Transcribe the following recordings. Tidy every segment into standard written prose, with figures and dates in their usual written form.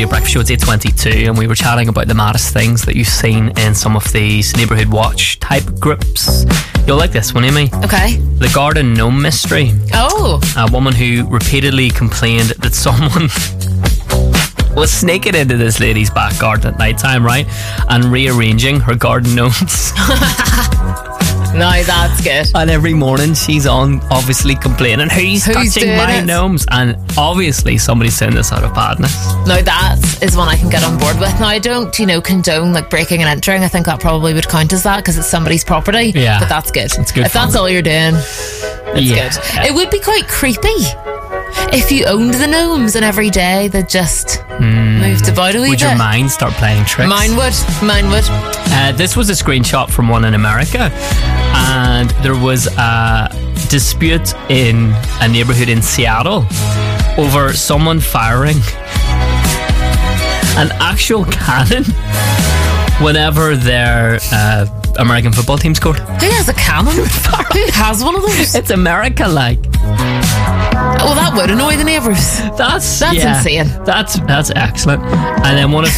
Your breakfast show, it's 8:22, and we were chatting about the maddest things that you've seen in some of these neighbourhood watch type groups. You'll like this one, Amy. Okay. The garden gnome mystery. Oh. A woman who repeatedly complained that someone was sneaking into this lady's back garden at night time, right, and rearranging her garden gnomes. No, that's good. And every morning she's on, obviously complaining, who's touching my gnomes? And obviously somebody's saying this out of badness. Now that is one I can get on board with. Now I don't, condone like breaking and entering. I think that probably would count as that because it's somebody's property. Yeah. But that's good. It's good if fun. that's all you're doing, it's good. It would be quite creepy if you owned the gnomes and every day they just moved about a wee bit. Would your mind start playing tricks? Mine would. This was a screenshot from one in America, and there was a dispute in a neighbourhood in Seattle over someone firing an actual cannon whenever their American football team scored. Who has a cannon? Who has one of those? It's America, like. Well, that would annoy the neighbours. That's insane. That's excellent. And then one of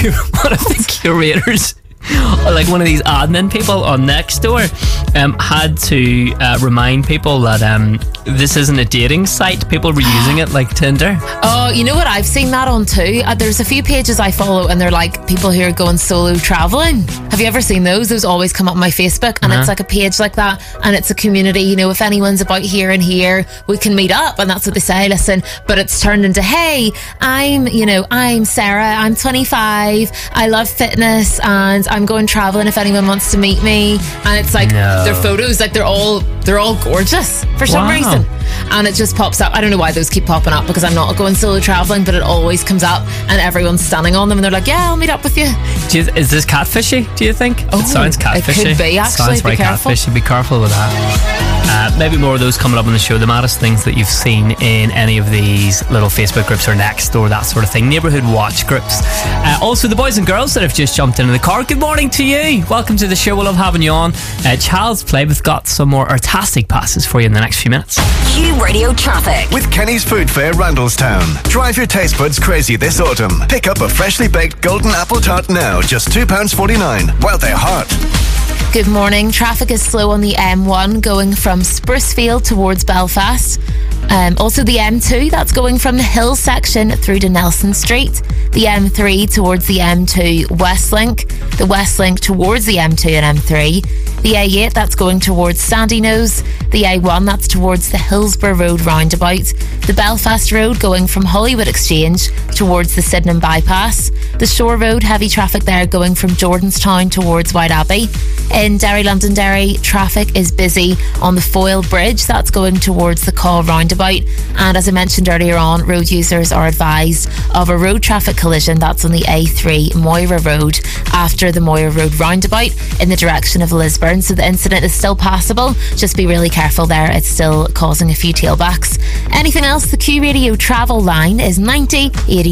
the curators, like one of these admin people on Nextdoor, had to remind people that this isn't a dating site. People were using it like Tinder. Oh, you know what? I've seen that on too. There's a few pages I follow and they're like people who are going solo travelling. Have you ever seen those? Those always come up on my Facebook, and it's like a page like that, and it's a community, if anyone's about here and here, we can meet up, and that's what they say, listen, but it's turned into, hey, I'm Sarah, I'm 25, I love fitness, and I'm going travelling if anyone wants to meet me. And it's like their photos, like they're all gorgeous for some reason, and it just pops up. I don't know why those keep popping up, because I'm not going solo travelling, but it always comes up and everyone's standing on them and they're like, yeah, I'll meet up with you. Is this catfishy, do you think? Oh, it sounds catfishy. It could be, actually. Sounds very catfishy. Be careful with that. Maybe more of those coming up on the show. The maddest things that you've seen in any of these little Facebook groups or Nextdoor, that sort of thing. Neighbourhood watch groups. Also, the boys and girls that have just jumped into the car. Good morning to you. Welcome to the show. We love having you on. Child's Play. We've got some more artastic passes for you in the next few minutes. Q Radio Traffic. With Kenny's Food Fair, Randallstown. Drive your taste buds crazy this autumn. Pick up a freshly baked golden apple tart now, just £2.49, while they're hot. Good morning. Traffic is slow on the M1 going from Sprucefield towards Belfast. Also the M2, that's going from the Hill section through to Nelson Street. The M3 towards the M2 Westlink. The Westlink towards the M2 and M3. The A8, that's going towards Sandyknowes. The A1, that's towards the Hillsborough Road roundabout. The Belfast Road going from Hollywood Exchange towards the Sydenham Bypass. The Shore Road, heavy traffic there going from Jordanstown towards White Abbey. In Derry, Londonderry, traffic is busy on the Foyle Bridge. That's going towards the Caw roundabout. And as I mentioned earlier on, road users are advised of a road traffic collision. That's on the A3 Moira Road after the Moira Road roundabout in the direction of Lisburn. So the incident is still passable. Just be really careful there. It's still causing a few tailbacks. Anything else? The Q Radio travel line is 90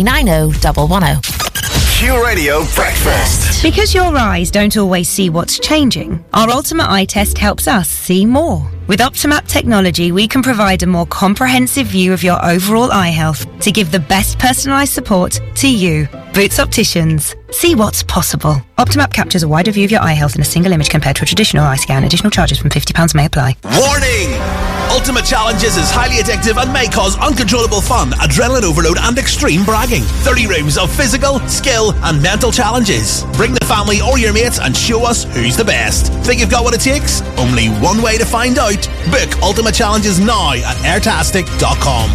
89 110. Q Radio Breakfast. Because your eyes don't always see what's changing, our Ultimate Eye Test helps us see more. With Optimap technology, we can provide a more comprehensive view of your overall eye health to give the best personalised support to you. Boots Opticians. See what's possible. Optimap captures a wider view of your eye health in a single image compared to a traditional eye scan. Additional charges from £50 may apply. Warning! Ultimate Challenges is highly addictive and may cause uncontrollable fun, adrenaline overload and extreme bragging. 30 rooms of physical, skill and mental challenges. Bring the family or your mates and show us who's the best. Think you've got what it takes? Only one way to find out. Book Ultimate Challenges now at airtastic.com.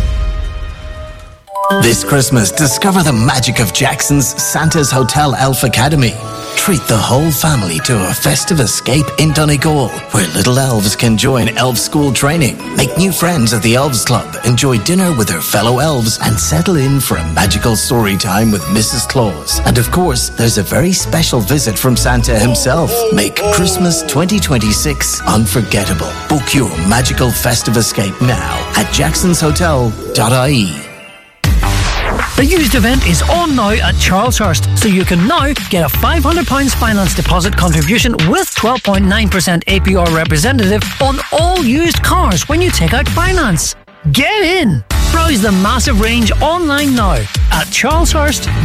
This Christmas, discover the magic of Jackson's Santa's Hotel Elf Academy. Treat the whole family to a festive escape in Donegal, where little elves can join elf school training, make new friends at the Elves Club, enjoy dinner with their fellow elves, and settle in for a magical story time with Mrs. Claus. And of course, there's a very special visit from Santa himself. Make Christmas 2026 unforgettable. Book your magical festive escape now at jacksonshotel.ie. The used event is on now at Charleshurst, so you can now get a £500 finance deposit contribution with 12.9% APR representative on all used cars when you take out finance. Get in! Browse the massive range online now at charleshurst.ie.